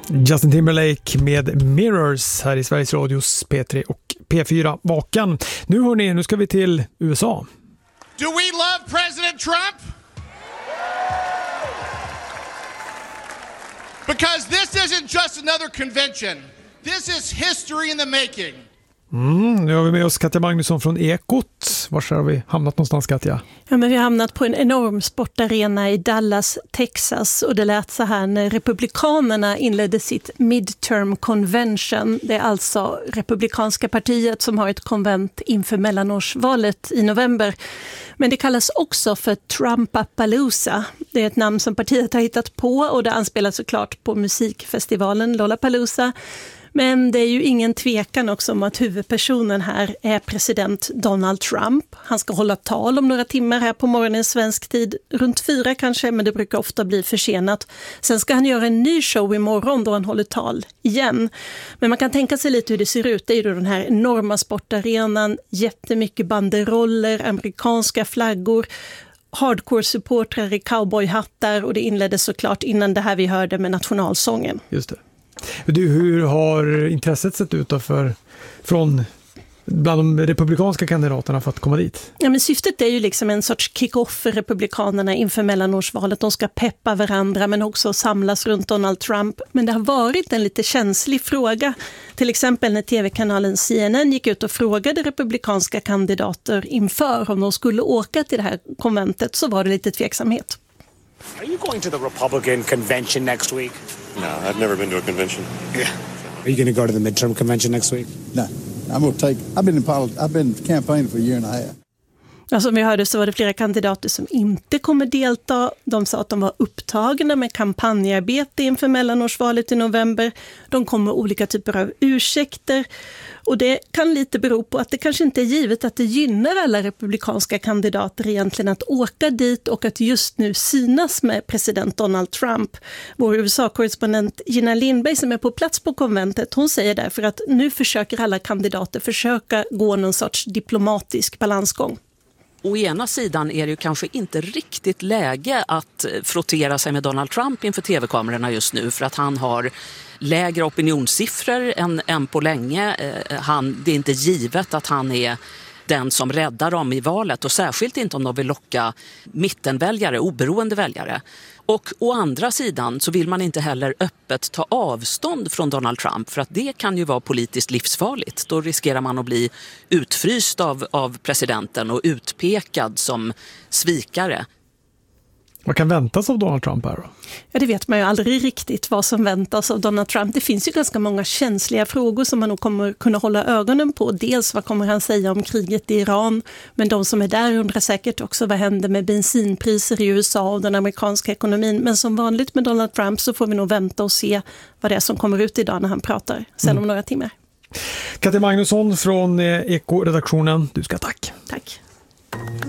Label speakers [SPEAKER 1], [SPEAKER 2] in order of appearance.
[SPEAKER 1] Justin Timberlake med Mirrors här i Sveriges Radios P3 och P4 Vakan. Nu ska vi till USA.
[SPEAKER 2] Do we love President Trump? Because this isn't just another convention. This is history in the making.
[SPEAKER 1] Nu har vi med oss Katja Magnusson från Ekot. Var har vi hamnat någonstans, Katja?
[SPEAKER 3] Ja, men vi har hamnat på en enorm sportarena i Dallas, Texas, och det lät så här när republikanerna inledde sitt midterm convention. Det är alltså republikanska partiet som har ett konvent inför mellanårsvalet i november. Men det kallas också för Trumpapalooza. Det är ett namn som partiet har hittat på och det anspelar såklart på musikfestivalen Lollapalooza. Men det är ju ingen tvekan också om att huvudpersonen här är president Donald Trump. Han ska hålla tal om några timmar här på morgonen svensk tid, runt 4 kanske, men det brukar ofta bli försenat. Sen ska han göra en ny show imorgon då han håller tal igen. Men man kan tänka sig lite hur det ser ut. Det är ju den här enorma sportarenan, jättemycket banderoller, amerikanska flaggor, hardcore-supportrar i cowboyhattar, och det inleddes såklart innan det här vi hörde med nationalsången.
[SPEAKER 1] Just det. Hur har intresset sett ut från bland de republikanska kandidaterna för att komma dit?
[SPEAKER 3] Ja, men syftet är ju liksom en sorts kick-off för republikanerna inför mellanårsvalet. De ska peppa varandra men också samlas runt Donald Trump. Men det har varit en lite känslig fråga. Till exempel när tv-kanalen CNN gick ut och frågade republikanska kandidater inför om de skulle åka till det här konventet, så var det lite tveksamhet.
[SPEAKER 4] Are you going to the Republican convention next week?
[SPEAKER 5] No, I've never been to a convention.
[SPEAKER 4] Yeah. Are you going to go to the midterm convention next week?
[SPEAKER 6] No. I've been campaigning for a year and a half.
[SPEAKER 3] Ja, som vi hörde så var det flera kandidater som inte kommer delta. De sa att de var upptagna med kampanjarbete inför mellanårsvalet i november. De kom med olika typer av ursäkter. Och det kan lite bero på att det kanske inte är givet att det gynnar alla republikanska kandidater egentligen att åka dit och att just nu synas med president Donald Trump. Vår USA-korrespondent Gina Lindberg som är på plats på konventet, hon säger därför att nu försöker alla kandidater försöka gå någon sorts diplomatisk balansgång.
[SPEAKER 7] Å ena sidan är det ju kanske inte riktigt läge att frottera sig med Donald Trump inför tv-kamerorna just nu, för att han har lägre opinionssiffror än på länge. Det är inte givet att han är den som räddar dem i valet, och särskilt inte om de vill locka mittenväljare, oberoende väljare. Och å andra sidan så vill man inte heller öppet ta avstånd från Donald Trump, för att det kan ju vara politiskt livsfarligt. Då riskerar man att bli utfryst av presidenten och utpekad som svikare.
[SPEAKER 1] Vad kan väntas av Donald Trump här då?
[SPEAKER 3] Ja, det vet man ju aldrig riktigt vad som väntas av Donald Trump. Det finns ju ganska många känsliga frågor som man nog kommer kunna hålla ögonen på. Dels vad kommer han säga om kriget i Iran, men de som är där undrar säkert också vad händer med bensinpriser i USA och den amerikanska ekonomin. Men som vanligt med Donald Trump så får vi nog vänta och se vad det är som kommer ut idag när han pratar sen om några timmar.
[SPEAKER 1] Katja Magnusson från Eko-redaktionen, du ska tack.
[SPEAKER 3] Tack.